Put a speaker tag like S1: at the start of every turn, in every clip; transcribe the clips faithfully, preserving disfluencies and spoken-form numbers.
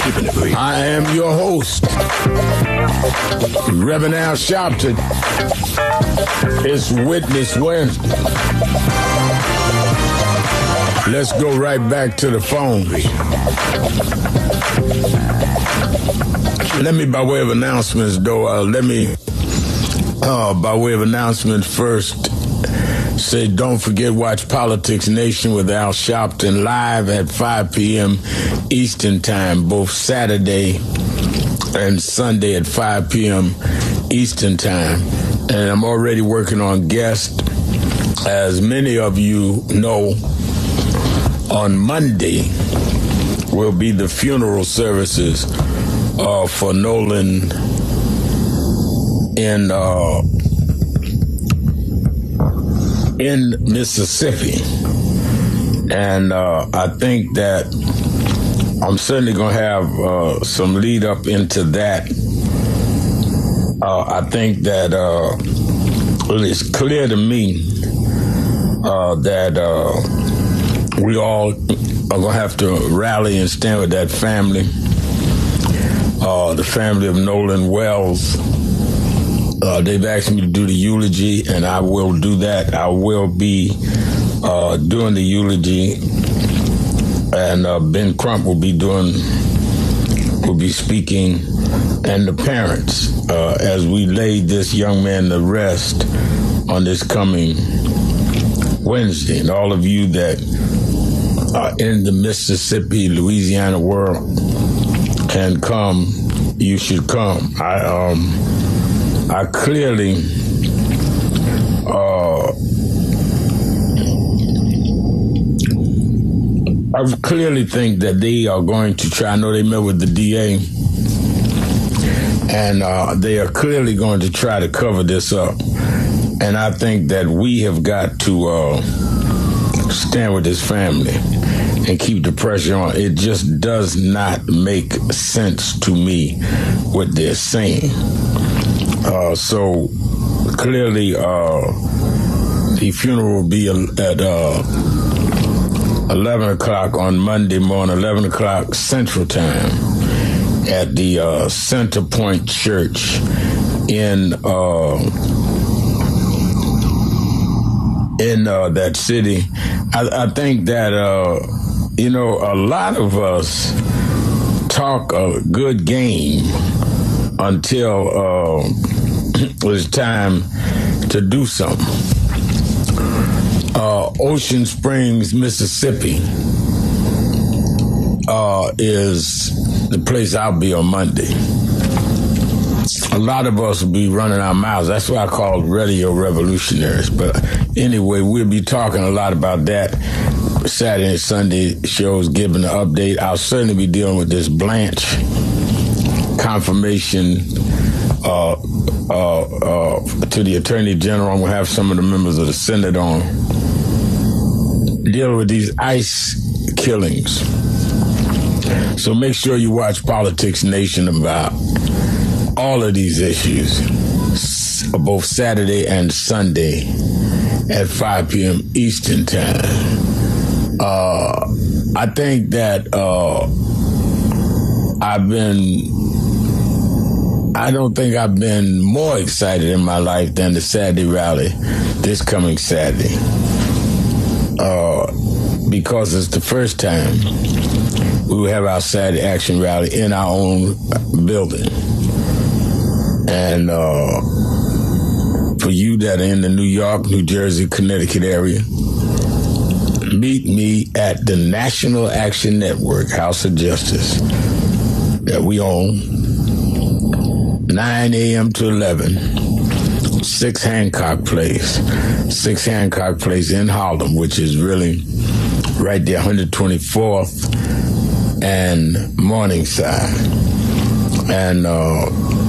S1: Keeping it real. I am your host, Reverend Al Sharpton. It's Witness Wednesday. Let's go right back to the phone. Let me, by way of announcements, though, uh, let me, uh, by way of announcements first, say don't forget, watch Politics Nation with Al Sharpton live at five p.m. Eastern Time, both Saturday and Sunday at five p.m. Eastern Time. And I'm already working on guests. As many of you know, on Monday will be the funeral services uh, for Nolan in uh, in Mississippi. And uh, I think that I'm certainly going to have uh, some lead up into that. Uh, I think that uh, well, it's clear to me uh, that uh, we all are going to have to rally and stand with that family, uh, the family of Nolan Wells. Uh, they've asked me to do the eulogy, and I will do that. I will be uh, doing the eulogy, and uh, Ben Crump will be doing, will be speaking, and the parents uh, as we lay this young man to rest on this coming Wednesday. And all of you that are in the Mississippi, Louisiana world can come, you should come. I um. I clearly uh, I clearly think that they are going to try. I know they met with the D A, and uh, they are clearly going to try to cover this up. And I think that we have got to uh, stand with this family and keep the pressure on. It just does not make sense to me what they're saying. Uh, so clearly, uh, the funeral will be at uh, eleven o'clock on Monday morning, eleven o'clock Central Time, at the uh, Center Point Church in uh, in uh, that city. I, I think that uh, you know, a lot of us talk a good game until uh, it was time to do something. Uh, Ocean Springs, Mississippi uh, is the place I'll be on Monday. A lot of us will be running our mouths. That's why I call radio revolutionaries. But anyway, we'll be talking a lot about that. Saturday and Sunday shows, giving an update. I'll certainly be dealing with this Blanche confirmation uh, uh, uh, to the Attorney General. I'm going to have some of the members of the Senate on, dealing with these ICE killings. So make sure you watch Politics Nation about all of these issues, both Saturday and Sunday at five p.m. Eastern Time. Uh, I think that uh, I've been I don't think I've been more excited in my life than the Saturday rally this coming Saturday. Uh, because it's the first time we will have our Saturday Action Rally in our own building. And uh, for you that are in the New York, New Jersey, Connecticut area, meet me at the National Action Network, House of Justice, that we own. nine a.m. to eleven, six Hancock Place, six Hancock Place in Harlem, which is really right there, one hundred twenty-fourth and Morningside. And uh,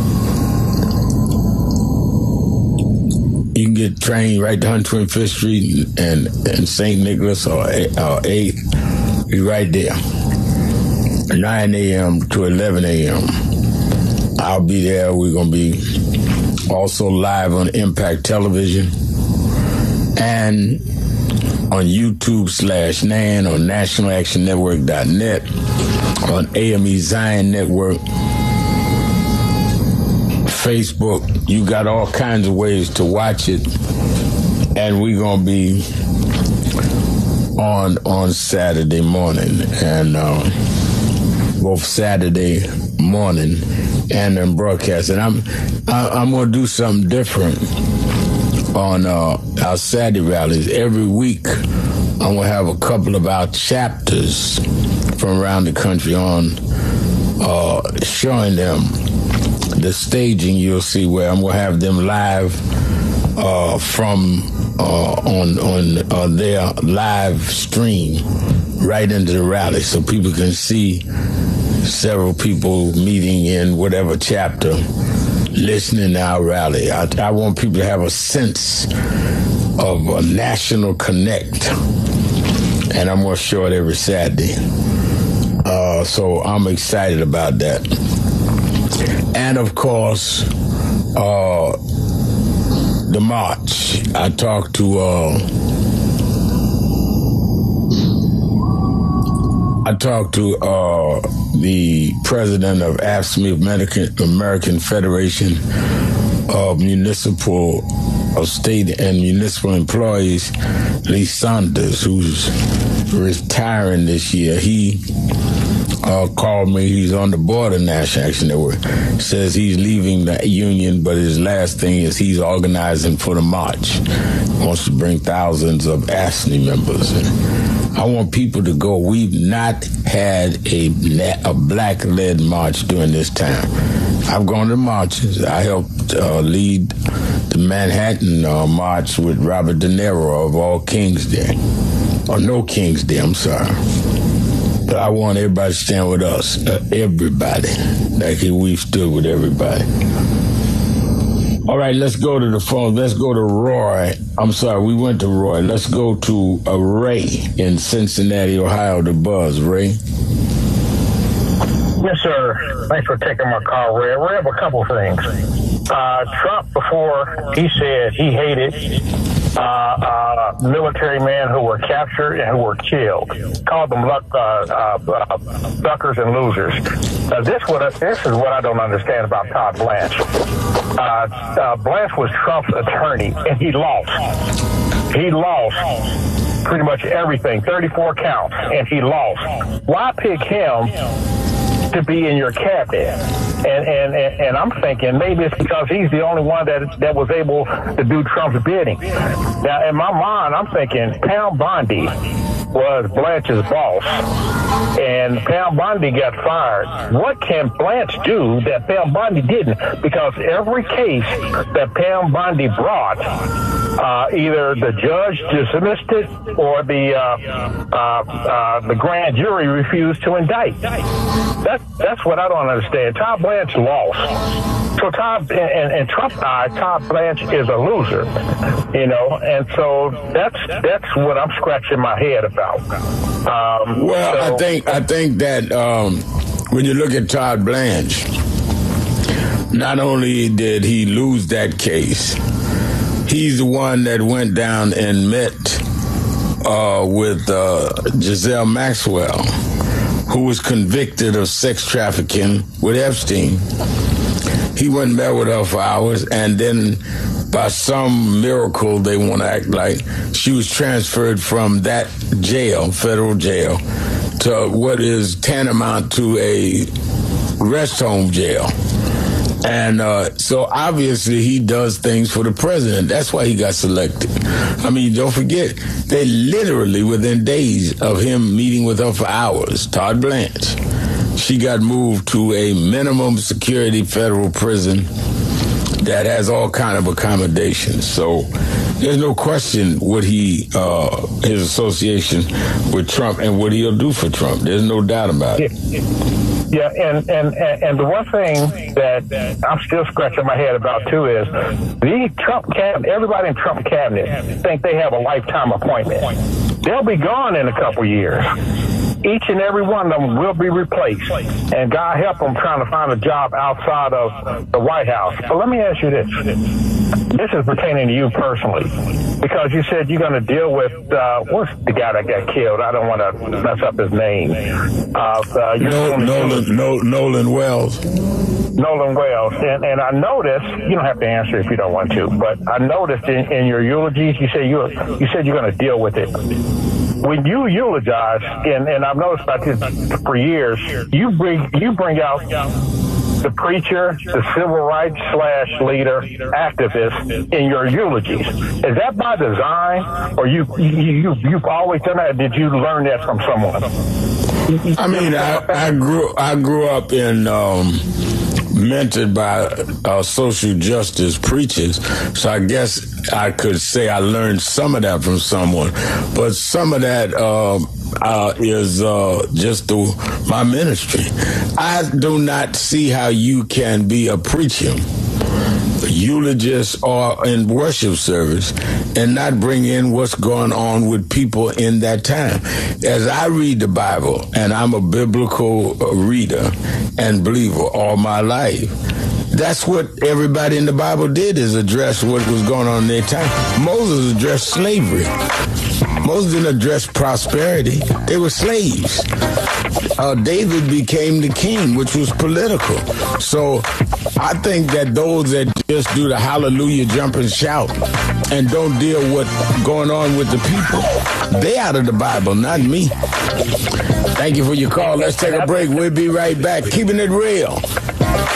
S1: you can get trained right to one hundred twenty-fifth Street and, and Saint Nicholas or, or eighth. You're right there, nine a.m. to eleven a.m. I'll be there. We're going to be also live on Impact Television. And on YouTube slash Nan, on National Action Network dot net, on A M E Zion Network, Facebook. You got all kinds of ways to watch it. And we're going to be on on Saturday morning, and uh, both Saturday morning and then broadcast. And I'm I, I'm going to do something different on uh, our Saturday rallies. Every week, I'm going to have a couple of our chapters from around the country on uh, showing them the staging. You'll see where I'm going to have them live uh, from uh, on on uh, their live stream right into the rally, so people can see several people meeting in whatever chapter, listening to our rally. I, I want people to have a sense of a national connect, and I'm going to show it every Saturday. Uh, so I'm excited about that. And, of course, uh, the march. I talked to... Uh, I talked to uh, the president of A F S M E, American, American Federation of Municipal, of State and Municipal Employees, Lee Saunders, who's retiring this year. He uh, called me. He's on the board of National Action Network. Says he's leaving the union, but his last thing is he's organizing for the march. He wants to bring thousands of A F S M E members. And I want people to go. We've not had a, a black-led march during this time. I've gone to marches. I helped uh, lead the Manhattan uh, march with Robert De Niro of all Kings Day. Or no Kings Day, I'm sorry. But I want everybody to stand with us. Uh, everybody. Like we've stood with everybody. All right, let's go to the phone. Let's go to Roy. I'm sorry, we went to Roy. Let's go to uh, Ray in Cincinnati, Ohio, to Buzz. Ray?
S2: Yes, sir. Thanks for taking my call, Ray. Ray, I have a couple things. Uh, Trump, before he said he hated uh, uh, military men who were captured and who were killed, called them luck, uh, uh, uh, suckers and losers. Uh, this, what, this is what I don't understand about Todd Blanche. Uh, uh, Blanche was Trump's attorney, and he lost. He lost pretty much everything, thirty-four counts, and he lost. Why pick him to be in your cabinet? And, and, and, and I'm thinking maybe it's because he's the only one that that was able to do Trump's bidding. Now, in my mind, I'm thinking Pam Bondi was Blanche's boss, and Pam Bondi got fired. What can Blanche do that Pam Bondi didn't? Because every case that Pam Bondi brought, uh, either the judge dismissed it or the uh, uh, uh, the grand jury refused to indict. That's that's what I don't understand. Todd Blanche lost. So Todd and, and Trump eye, Todd Blanche is a loser, you know, and so that's that's what I'm scratching my head about. Um,
S1: well,
S2: so,
S1: I think I think that um, when you look at Todd Blanche, not only did he lose that case, he's the one that went down and met uh, with uh, Giselle Maxwell, who was convicted of sex trafficking with Epstein. He went and met with her for hours, and then by some miracle, they want to act like she was transferred from that jail, federal jail, to what is tantamount to a rest home jail. And uh, so obviously he does things for the president. That's why he got selected. I mean, don't forget, they literally, within days of him meeting with her for hours, Todd Blanche, she got moved to a minimum security federal prison that has all kind of accommodations. So there's no question what he, uh, his association with Trump and what he'll do for Trump. There's no doubt about it.
S2: Yeah, and, and, and the one thing that I'm still scratching my head about, too, is the Trump cabinet, everybody in Trump cabinet think they have a lifetime appointment. They'll be gone in a couple years. Each and every one of them will be replaced. And God help them trying to find a job outside of the White House. But let me ask you this. this is pertaining to you personally, because you said you're going to deal with, uh, what's the guy that got killed? I don't want to mess up his name. Uh, uh,
S1: no, Nolan, no, Nolan Wells.
S2: Nolan Wells. And, and I noticed, you don't have to answer if you don't want to, but I noticed in, in your eulogies, you say you you said you're going to deal with it. When you eulogize, and, and I've noticed about this for years, you bring you bring out the preacher, the civil rights slash leader, activist in your eulogies. Is that by design, or you you you've always done that? Or did you learn that from someone?
S1: I mean, I, I grew I grew up in. Um, mentored by uh, social justice preachers, so I guess I could say I learned some of that from someone, but some of that uh, uh, is uh, just through my ministry. I do not see how you can be a preacher, eulogist, or in worship service and not bring in what's going on with people in that time. As I read the Bible, and I'm a biblical reader and believer all my life, that's what everybody in the Bible did, is address what was going on in their time. Moses addressed slavery. Moses didn't address prosperity. They were slaves. Uh, David became the king, which was political. So I think that those that just do the hallelujah, jump and shout and don't deal with what's going on with the people, they out of the Bible, not me. Thank you for your call. Let's take a break. We'll be right back. Keeping it real.